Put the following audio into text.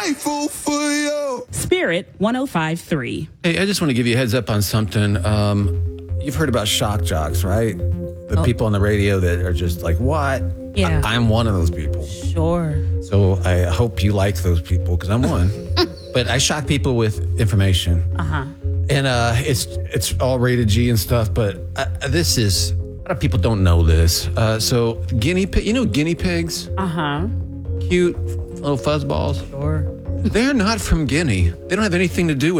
grateful for you. Spirit 105.3. Hey, I just want to give you a heads up on something. You've heard about shock jocks, right? The people on the radio that are just like, what? Yeah. I'm one of those people. Sure. So I hope you like those people because I'm one. But I shock people with information. Uh-huh. And it's all rated G and stuff, but this is, a lot of people don't know this. So guinea pigs? Uh-huh. Cute little fuzzballs? Sure. They're not from Guinea. They don't have anything to do with